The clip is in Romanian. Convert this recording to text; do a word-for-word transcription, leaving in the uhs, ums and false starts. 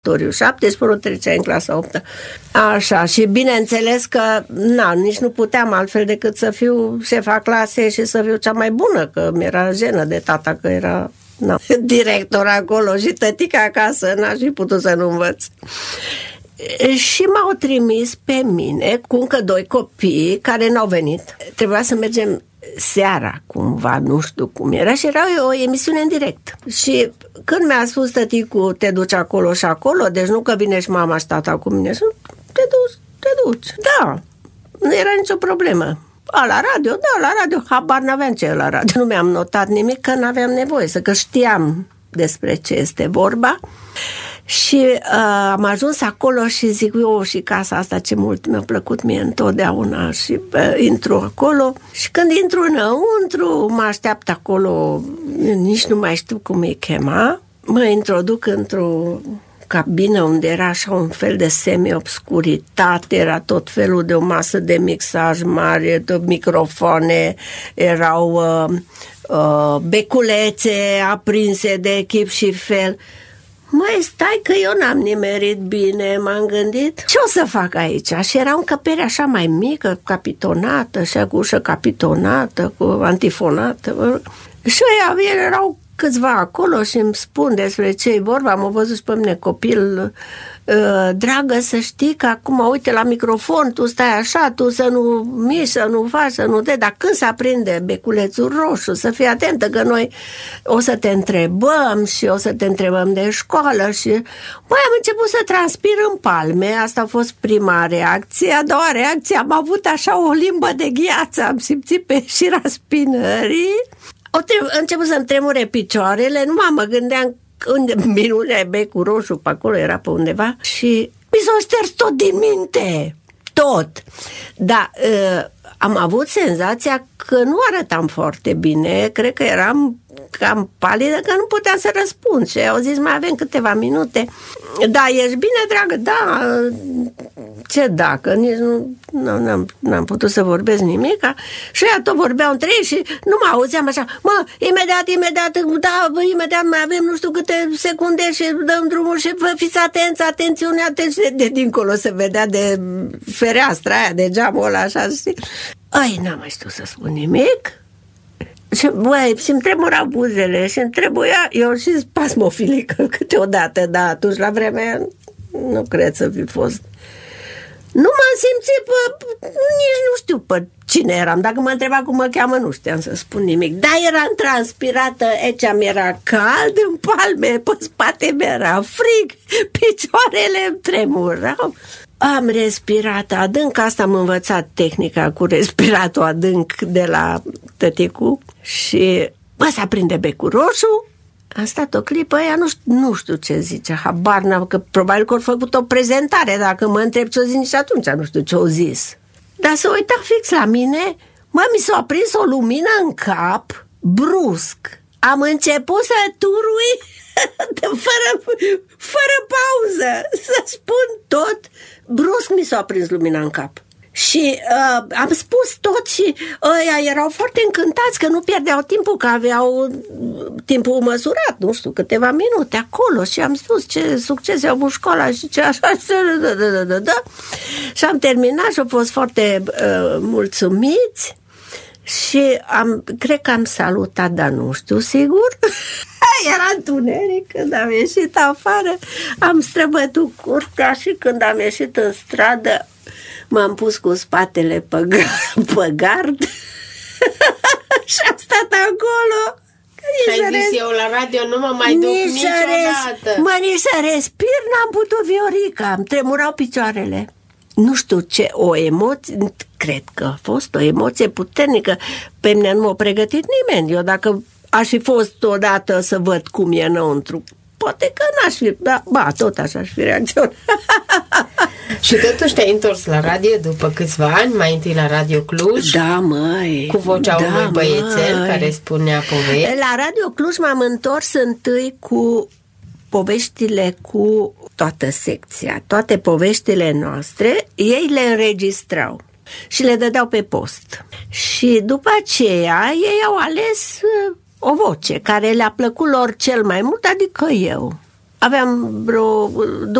șapte și până treceai în clasa optă. Așa, și bineînțeles că na, nici nu puteam altfel decât să fiu șefa clasei și să fiu cea mai bună, că mi-era jenă de tata că era na, director acolo și tătica acasă, n-aș fi putut să nu învăț. Și m-au trimis pe mine cu încă doi copii care n-au venit. Trebuia să mergem seara, cumva, nu știu cum era, și era o emisiune în direct. Și când mi-a spus tăticul, te duci acolo și acolo, deci nu că vine și mama și tata cu mine, te duci, te duci. Da, nu era nicio problemă. A, la radio, da, la radio, habar n-aveam ce e la radio. Nu mi-am notat nimic, că n-aveam nevoie, să că știam despre ce este vorba. Și uh, am ajuns acolo și zic, eu, și casa asta ce mult mi-a plăcut mie întotdeauna, și uh, intru acolo și când intru înăuntru, mă așteaptă acolo, nici nu mai știu cum îi chema, mă introduc într-o cabină unde era așa un fel de semi-obscuritate, era tot felul de o masă de mixaj mare, tot microfoane, erau uh, uh, beculețe aprinse de chip și fel. Măi, stai că eu n-am nimerit bine, m-am gândit, ce o să fac aici? Și era o încăpere așa mai mică, capitonată, și cu ușă capitonată, cu antifonată. Și ăia erau câțiva acolo și îmi spun despre ce-i vorba. Am văzut și pe mine copil, dragă, să știi că acum uite la microfon, tu stai așa, tu să nu miști, să nu faci, să nu te, dar când se aprinde beculețul roșu, să fii atentă că noi o să te întrebăm și o să te întrebăm de școală. Și mai am început să transpir în palme. Asta a fost prima reacție. A doua reacție, am avut așa o limbă de gheață, am simțit pe șira spinării. Am început să-mi tremure picioarele, numai mă gândeam unde minunea becul roșu pe acolo era pe undeva și mi s-a șters tot din minte, tot. Dar uh, am avut senzația că nu arătam foarte bine, cred că eram cam palidă, că nu puteam să răspund și au zis, mai avem câteva minute. Da, ești bine, dragă? Da. Ce dacă? Nici nu n-am, n-am putut să vorbesc nimic. Și ea tot vorbeau între ei și nu mă auzeam așa. Mă, imediat, imediat, da, imediat mai avem nu știu câte secunde și dăm drumul și vă fiți atenți, atențiune, atenție. De, de dincolo se vedea de fereastra aia, de geamul ăla așa. Și... Ai, n-am mai știut să spun nimic. Și, băi, și-mi tremurau buzele și îmi trebuia, eu și spasmofilică câteodată, da, atunci la vremea nu cred să fi fost. Nu m-am simțit pe, nici nu știu pe cine eram, dacă mă întreba cum mă cheamă, nu știam să spun nimic, dar eram transpirată, aici mi-era cald în palme, pe spate mi-era frig, picioarele îmi tremurau. Am respirat adânc, asta am învățat tehnica cu respiratul adânc de la tăticu și bă, se aprinde becul roșu, am stat o clipă, ea nu știu, nu știu ce zice, habar n-am, că probabil că au făcut o prezentare, dacă mă întreb ce-o zis nici atunci, nu știu ce-o zis. Dar să uita fix la mine, mă, mi s-a aprins o lumină în cap, brusc, am început să turui fără, fără pauză, să spun tot. Brusc mi s-a aprins lumina în cap. Și uh, am spus tot și ăia erau foarte încântați că nu pierdeau timpul, că aveau timpul măsurat, nu știu, câteva minute acolo și am spus ce succese au avut școala și ce așa și, da, da, da, da, da. Și am terminat și au fost foarte uh, mulțumiți și am, cred că am salutat, dar nu știu sigur. Era întuneric când am ieșit afară, am străbătut curtea și când am ieșit în stradă m-am pus cu spatele pe, g- pe gard și am stat acolo. Și ai zis, res... eu la radio nu mă mai duc nici niciodată. Res... Mă, nici să respir n-am putut, Viorica, îmi tremurau picioarele. Nu știu ce, o emoție, cred că a fost o emoție puternică. Pe mine nu m-a pregătit nimeni. Eu dacă aș fi fost odată să văd cum e înăuntru, poate că n-aș fi, da, ba, tot așa aș fi reacționat. Și totuși te-ai întors la radio după câțiva ani, mai întâi la Radio Cluj. Da, măi. Cu vocea da, unui băiețel măi. Care spunea povești. La Radio Cluj m-am întors întâi cu poveștile cu toată secția, toate poveștile noastre, ei le înregistrau și le dădeau pe post. Și după aceea ei au ales o voce care le-a plăcut lor cel mai mult, adică eu. aveam vreo